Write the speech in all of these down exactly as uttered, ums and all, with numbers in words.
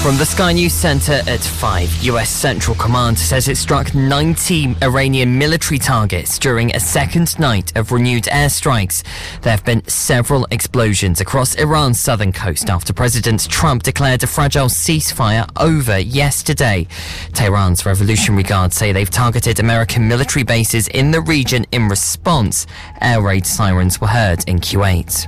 From the Sky News Centre at five, U S Central Command says it struck ninety Iranian military targets during a second night of renewed airstrikes. There have been several explosions across Iran's southern coast after President Trump declared a fragile ceasefire over yesterday. Tehran's Revolutionary Guard say they've targeted American military bases in the region in response. Air raid sirens were heard in Kuwait.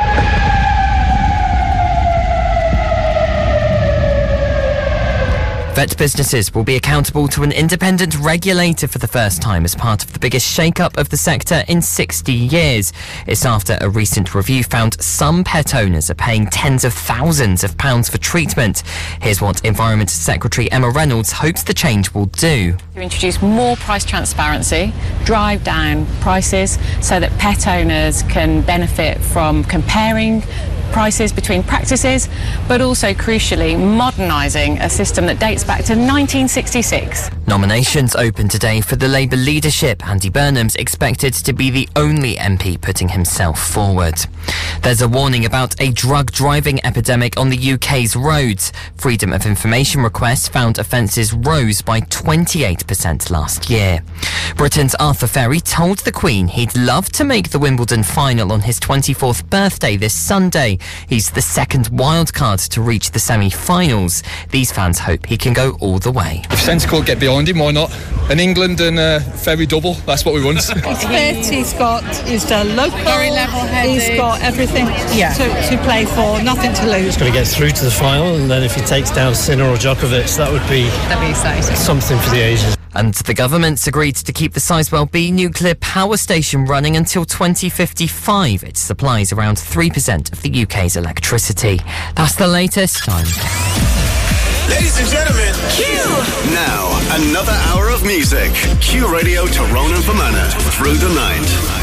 Vet businesses will be accountable to an independent regulator for the first time as part of the biggest shake-up of the sector in sixty years. It's after a recent review found some pet owners are paying tens of thousands of pounds for treatment. Here's what Environment Secretary Emma Reynolds hopes the change will do. To introduce more price transparency, drive down prices so that pet owners can benefit from comparing prices between practices, but also crucially modernising a system that dates back to nineteen sixty-six. Nominations open today for the Labour leadership. Andy Burnham's expected to be the only M P putting himself forward. There's a warning about a drug driving epidemic on the U K's roads. Freedom of Information requests found offences rose by twenty-eight percent last year. Britain's Arthur Ferry told the Queen he'd love to make the Wimbledon final on his twenty-fourth birthday this Sunday. He's the second wildcard to reach the semi-finals. These fans hope he can go all the way. If Centre Court get behind him, why not? An England and uh, Ferry double, that's what we want. He's fit, he's got, he's a local, very level-headed. He's got everything Yeah. to, to play for, nothing to lose. He's got to get through to the final, and then if he takes down Sinner or Djokovic, that would be, That'd be exciting. something for the ages. And the government's agreed to keep the Sizewell B nuclear power station running until twenty fifty-five. It supplies around three percent of the U K's electricity. That's the latest. I'm... Ladies and gentlemen, Q! Now, another hour of music. Q Radio Tyrone and Fermanagh through the night.